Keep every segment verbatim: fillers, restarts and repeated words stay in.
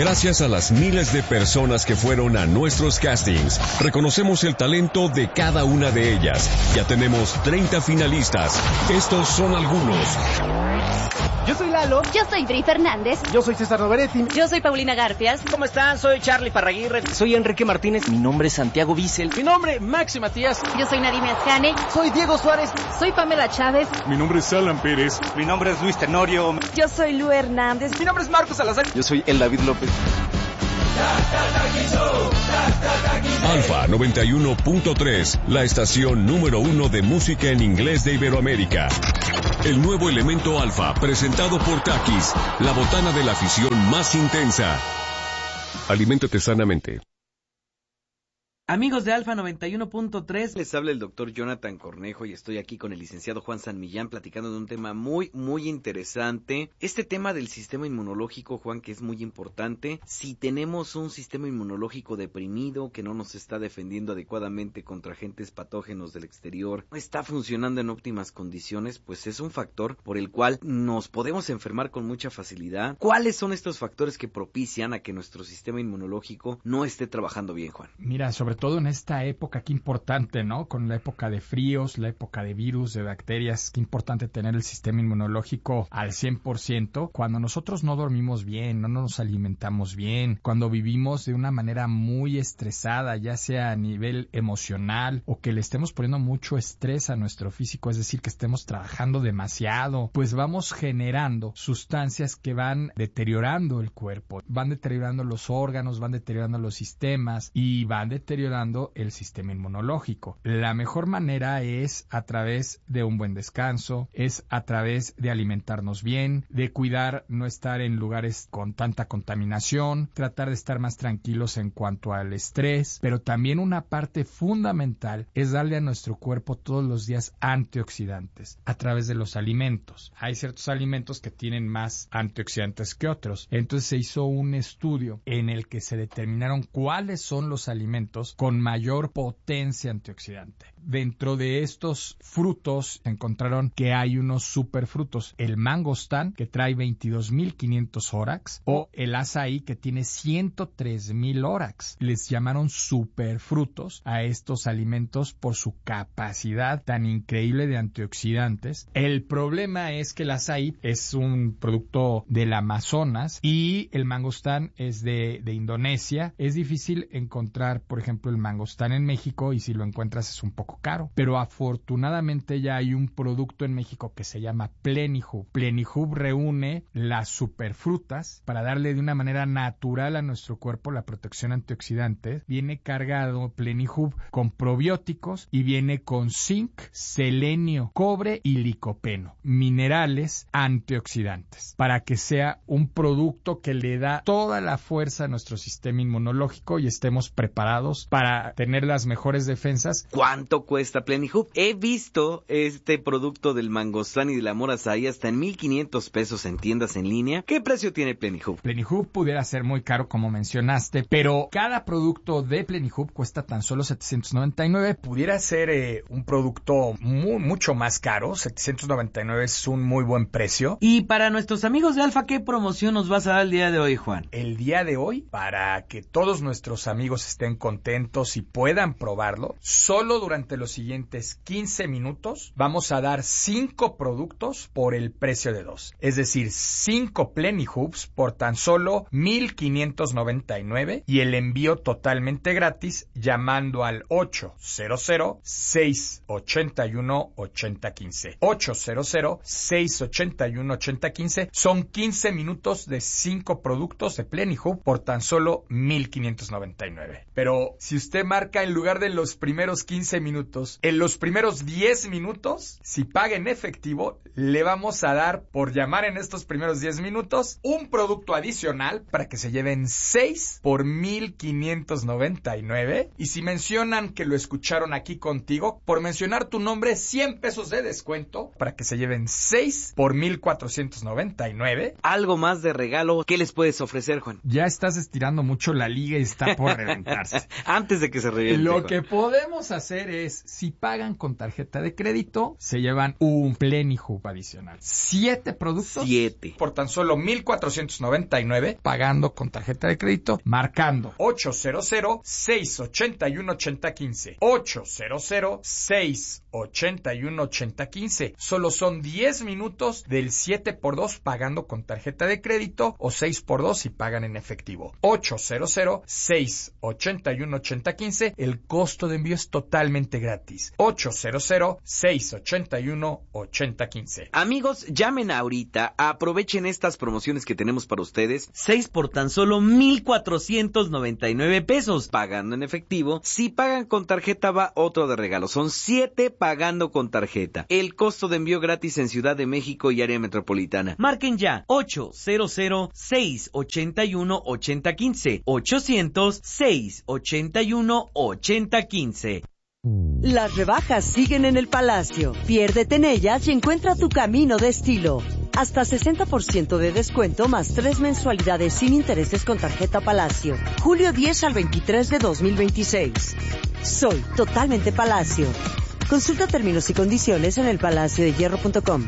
Gracias a las miles de personas que fueron a nuestros castings, reconocemos el talento de cada una de ellas. Ya tenemos treinta finalistas. Estos son algunos. Yo soy Lalo. Yo soy Bri Fernández. Yo soy César Noveretti. Yo soy Paulina Garfias. ¿Cómo están? Soy Charlie Parraguirre. Soy Enrique Martínez. Mi nombre es Santiago Bissell. Mi nombre, Maxi Matías. Yo soy Nadine Ascane. Soy Diego Suárez. Soy Pamela Chávez. Mi nombre es Alan Pérez. Mi nombre es Luis Tenorio. Yo soy Lu Hernández. Mi nombre es Marcos Salazar. Yo soy el David López. Alfa noventa y uno punto tres, la estación número uno de música en inglés de Iberoamérica. El nuevo elemento Alfa, presentado por Takis, la botana de la afición más intensa. Aliméntate sanamente. Amigos de Alfa noventa y uno punto tres, les habla el doctor Jonathan Cornejo y estoy aquí con el licenciado Juan San Millán platicando de un tema muy, muy interesante. Este tema del sistema inmunológico, Juan, que es muy importante. Si tenemos un sistema inmunológico deprimido, que no nos está defendiendo adecuadamente contra agentes patógenos del exterior, no está funcionando en óptimas condiciones, pues es un factor por el cual nos podemos enfermar con mucha facilidad. ¿Cuáles son estos factores que propician a que nuestro sistema inmunológico no esté trabajando bien, Juan? Mira, sobre todo en esta época, qué importante, ¿no? Con la época de fríos, la época de virus, de bacterias, qué importante tener el sistema inmunológico al cien por ciento. Cuando nosotros no dormimos bien, no nos alimentamos bien, cuando vivimos de una manera muy estresada, ya sea a nivel emocional o que le estemos poniendo mucho estrés a nuestro físico, es decir, que estemos trabajando demasiado, pues vamos generando sustancias que van deteriorando el cuerpo, van deteriorando los órganos, van deteriorando los sistemas y van deteriorando el sistema inmunológico. La mejor manera es a través de un buen descanso, es a través de alimentarnos bien, de cuidar no estar en lugares con tanta contaminación, tratar de estar más tranquilos en cuanto al estrés, pero también una parte fundamental es darle a nuestro cuerpo todos los días antioxidantes a través de los alimentos. Hay ciertos alimentos que tienen más antioxidantes que otros. Entonces se hizo un estudio en el que se determinaron cuáles son los alimentos con mayor potencia antioxidante. Dentro de estos frutos encontraron que hay unos superfrutos, el mangostán que trae veintidós mil quinientos órax o el azaí que tiene ciento tres mil órax. Les llamaron superfrutos a estos alimentos por su capacidad tan increíble de antioxidantes. El problema es que el azaí es un producto del Amazonas y el mangostán es de, de Indonesia. Es difícil encontrar, por ejemplo, el mangostán en México y si lo encuentras es un poco caro, pero afortunadamente ya hay un producto en México que se llama Plenihub. Plenihub reúne las superfrutas para darle de una manera natural a nuestro cuerpo la protección antioxidante. Viene cargado Plenihub con probióticos y viene con zinc, selenio, cobre y licopeno, minerales antioxidantes, para que sea un producto que le da toda la fuerza a nuestro sistema inmunológico y estemos preparados para tener las mejores defensas. ¿Cuánto cuesta Plenihub? He visto este producto del mangostán y del amor azaí hasta en mil quinientos pesos en tiendas en línea. ¿Qué precio tiene Plenihub? Plenihub pudiera ser muy caro, como mencionaste, pero cada producto de Plenihub cuesta tan solo setecientos noventa y nueve. Pudiera ser eh, un producto muy, mucho más caro. setecientos noventa y nueve es un muy buen precio. Y para nuestros amigos de Alfa, ¿qué promoción nos vas a dar el día de hoy, Juan? El día de hoy, para que todos nuestros amigos estén contentos y puedan probarlo, solo durante los siguientes quince minutos vamos a dar cinco productos por el precio de dos. Es decir, cinco Plenihubs por tan solo mil quinientos noventa y nueve y el envío totalmente gratis llamando al ocho cero cero, seis ocho uno, ocho cero uno cinco. ocho cero cero, seis ocho uno, ocho cero uno cinco. Son quince minutos de cinco productos de Plenihub por tan solo mil quinientos noventa y nueve. Pero si usted marca en lugar de los primeros quince minutos, en los primeros diez minutos, si paga en efectivo, le vamos a dar, por llamar en estos primeros diez minutos, un producto adicional para que se lleven seis por mil quinientos noventa y nueve. Y si mencionan que lo escucharon aquí contigo, por mencionar tu nombre, cien pesos de descuento para que se lleven seis por mil cuatrocientos noventa y nueve. Algo más de regalo, ¿qué les puedes ofrecer, Juan? Ya estás estirando mucho la liga y está por reventarse. Ah, antes de que se reviente. Lo Juan. que podemos hacer es, si pagan con tarjeta de crédito, se llevan un Plenihub adicional. Siete productos. Siete. Por tan solo mil cuatrocientos noventa y nueve, Pagando con tarjeta de crédito, marcando ochocientos, seiscientos ochenta y uno, ochenta quince. ochocientos, seiscientos ochenta y uno, ochenta quince. Solo son diez minutos del siete por dos pagando con tarjeta de crédito o seis por dos si pagan en efectivo. ochocientos, seiscientos ochenta y uno, ochenta quince. El costo de envío es totalmente gratis. ochocientos, seiscientos ochenta y uno, ochenta quince. Amigos, llamen ahorita, aprovechen estas promociones que tenemos para ustedes, seis por tan solo mil cuatrocientos noventa y nueve pesos. pagando en efectivo. Si pagan con tarjeta va otro de regalo, son siete pagando con tarjeta. El costo de envío gratis en Ciudad de México y área metropolitana. Marquen ya ochocientos, seiscientos ochenta y uno, ochenta quince. ochocientos, seiscientos ochenta y uno, ochenta quince. Las rebajas siguen en el Palacio. Piérdete en ellas y encuentra tu camino de estilo. Hasta sesenta por ciento de descuento más tres mensualidades sin intereses con tarjeta Palacio. julio diez al veintitrés de dos mil veintiséis. Soy totalmente Palacio. Consulta términos y condiciones en el palacio de hierro punto com.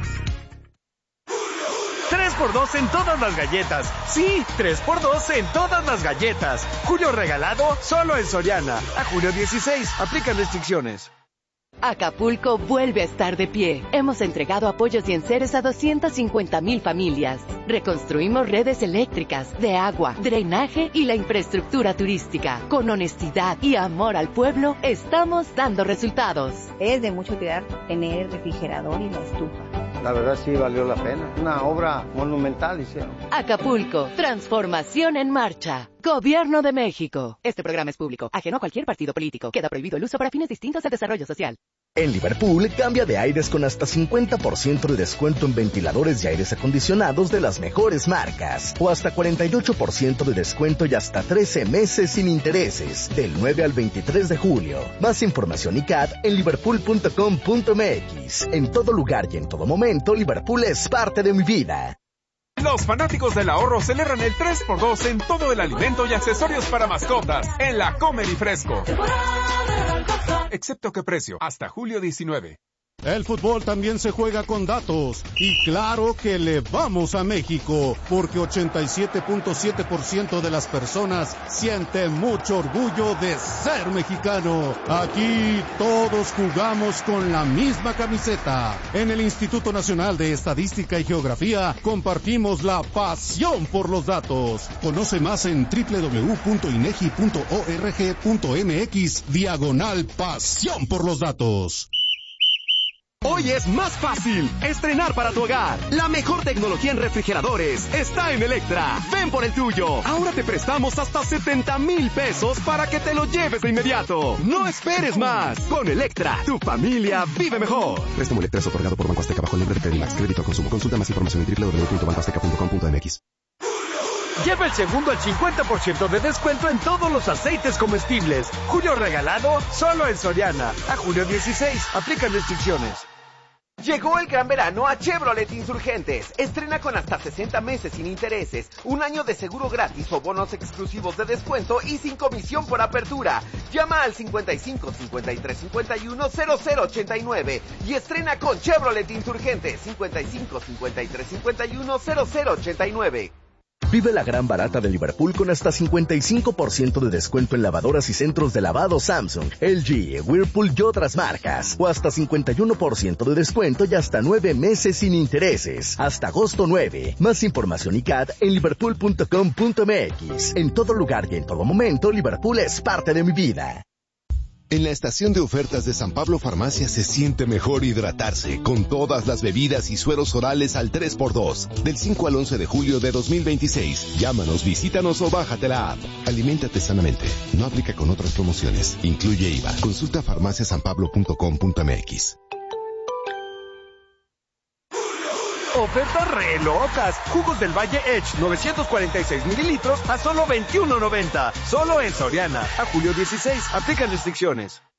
tres por dos en todas las galletas. Sí, tres por dos en todas las galletas. Julio regalado solo en Soriana. A julio dieciséis, aplican restricciones. Acapulco vuelve a estar de pie. Hemos entregado apoyos y enseres a doscientas cincuenta mil familias. Reconstruimos redes eléctricas, de agua, drenaje y la infraestructura turística. Con honestidad y amor al pueblo, estamos dando resultados. Es de mucha utilidad tener el refrigerador y la estufa. La verdad sí valió la pena. Una obra monumental hicieron. Acapulco, transformación en marcha. Gobierno de México. Este programa es público, ajeno a cualquier partido político. Queda prohibido el uso para fines distintos al desarrollo social. En Liverpool, cambia de aires con hasta cincuenta por ciento de descuento en ventiladores y aires acondicionados de las mejores marcas. O hasta cuarenta y ocho por ciento de descuento y hasta trece meses sin intereses. Del nueve al veintitrés de julio. Más información y C A D en liverpool punto com punto m x. En todo lugar y en todo momento, Liverpool es parte de mi vida. Los fanáticos del ahorro celebran el tres por dos en todo el alimento y accesorios para mascotas en la Comer y Fresco. Excepto que precio, hasta julio diecinueve. El fútbol también se juega con datos. Y claro que le vamos a México, porque ochenta y siete punto siete por ciento de las personas sienten mucho orgullo de ser mexicano. Aquí todos jugamos con la misma camiseta. En el Instituto Nacional de Estadística y Geografía compartimos la pasión por los datos. Conoce más en doble u doble u doble u punto inegi punto org punto m x diagonal pasión por los datos. Hoy es más fácil estrenar para tu hogar. La mejor tecnología en refrigeradores está en Electra. Ven por el tuyo. Ahora te prestamos hasta setenta mil pesos para que te lo lleves de inmediato. No esperes más. Con Electra, tu familia vive mejor. Préstamo Electra es otorgado por Banco Azteca bajo el nombre de Credimax. Crédito a consumo. Consulta más información en doble u doble u doble u punto banco azteca punto com punto m x. Lleva el segundo al cincuenta por ciento de descuento en todos los aceites comestibles. Julio regalado solo en Soriana. A julio dieciséis, aplican restricciones. Llegó el gran verano a Chevrolet Insurgentes. Estrena con hasta sesenta meses sin intereses, un año de seguro gratis o bonos exclusivos de descuento y sin comisión por apertura. Llama al cincuenta y cinco, cincuenta y tres, cincuenta y uno, cero cero ochenta y nueve y estrena con Chevrolet Insurgentes cincuenta y cinco, cincuenta y tres, cincuenta y uno, cero cero ochenta y nueve. Vive la gran barata de Liverpool con hasta cincuenta y cinco por ciento de descuento en lavadoras y centros de lavado Samsung, L G, Whirlpool y otras marcas. O hasta cincuenta y uno por ciento de descuento y hasta nueve meses sin intereses. Hasta agosto nueve. Más información y C A D en liverpool punto com punto m x. En todo lugar y en todo momento, Liverpool es parte de mi vida. En la estación de ofertas de San Pablo Farmacia se siente mejor hidratarse con todas las bebidas y sueros orales al tres por dos. Del cinco al once de julio de dos mil veintiséis. Llámanos, visítanos o bájate la app. Aliméntate sanamente. No aplica con otras promociones. Incluye I V A. Consulta farmacia san pablo punto com punto m x. Ofertas re locas. Jugos del Valle Edge, novecientos cuarenta y seis mililitros a solo veintiuno noventa. Solo en Soriana. A julio dieciséis. Aplican restricciones.